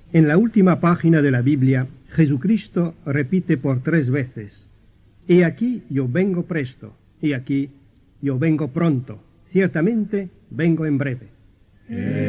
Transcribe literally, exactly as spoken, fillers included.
En la última página de la Biblia, Jesucristo repite por tres veces: «He aquí yo vengo presto», «He aquí yo vengo pronto», «Ciertamente vengo en breve».